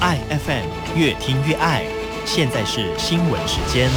爱 FM， 越听越爱。现在是新闻时间。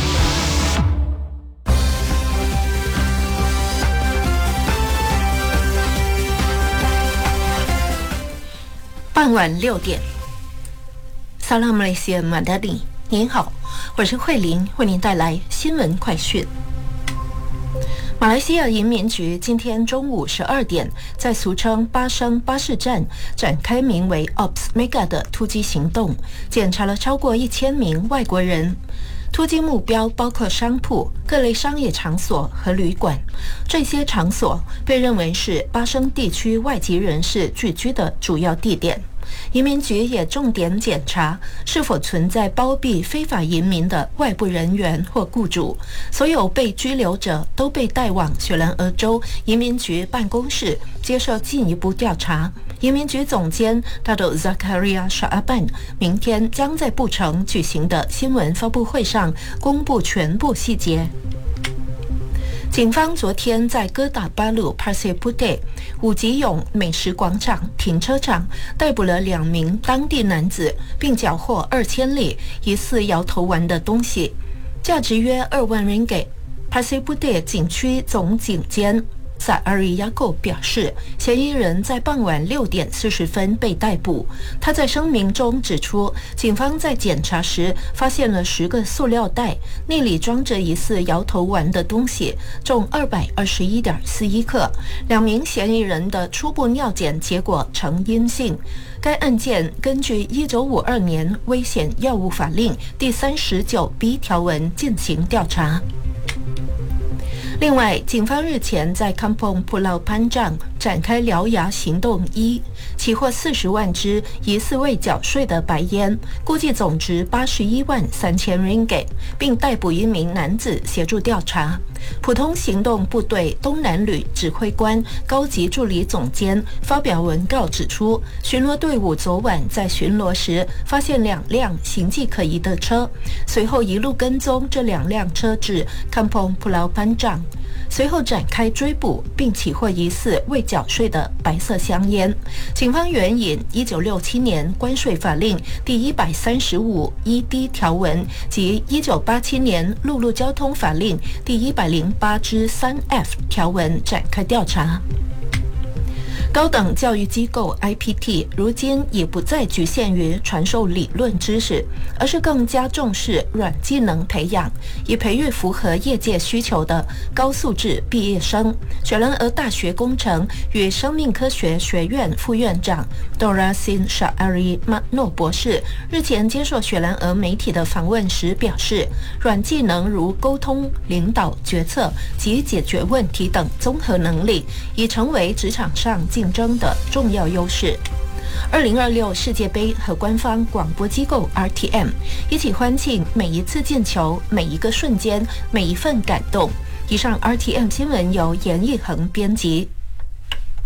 傍晚6点，萨拉马来西亚马达里，您好，我是慧玲，为您带来新闻快讯。马来西亚移民局今天中午12点，在俗称巴生巴士站展开名为 Ops Mega 的突击行动，检查了超过1000名外国人。突击目标包括商铺、各类商业场所和旅馆，这些场所被认为是巴生地区外籍人士聚居的主要地点。移民局也重点检查是否存在包庇非法移民的外部人员或雇主，所有被拘留者都被带往雪兰莪州移民局办公室接受进一步调查。移民局总监大都 Zakaria Shaaban 明天将在布城举行的新闻发布会上公布全部细节。警方昨天在哥打巴鲁 Pasir Puteh 五吉永美食广场停车场逮捕了2名当地男子，并缴获2000粒疑似摇头丸的东西，价值约2万 ringgit。 Pasir Puteh 警区总警监萨阿里亚购表示，嫌疑人在傍晚6点40分被逮捕。他在声明中指出，警方在检查时发现了10个塑料袋，内里装着疑似摇头丸的东西，重221.41克。2名嫌疑人的初步尿检结果呈阴性。该案件根据1952年危险药物法令第39B 条文进行调查。另外，警方日前在 Kampung Pulau Panjang 展开獠牙行动1，起获40万支疑似未缴税的白烟，估计总值81万3000 ringgit， 并逮捕1名男子协助调查。普通行动部队东南旅指挥官高级助理总监发表文告指出，巡逻队伍昨晚在巡逻时发现2辆形迹可疑的车，随后一路跟踪这2辆车至 Kampung Pulau Panjang，随后展开追捕，并起获疑似未缴税的白色香烟。警方援引1967年关税法令第135(1)(d) 条文及1987年陆路交通法令第108(3)(f) 条文展开调查。高等教育机构 IPT 如今也不再局限于传授理论知识，而是更加重视软技能培养，以培育符合业界需求的高素质毕业生。雪兰莪大学工程与生命科学学院副院长 Dorasin Sha'ari Makno 博士日前接受雪兰莪媒体的访问时表示，软技能如沟通、领导、决策及解决问题等综合能力已成为职场上竞争的重要优势。2026世界杯和官方广播机构 RTM 一起欢庆每一次进球、每一个瞬间、每一份感动。以上 RTM 新闻由严义恒编辑。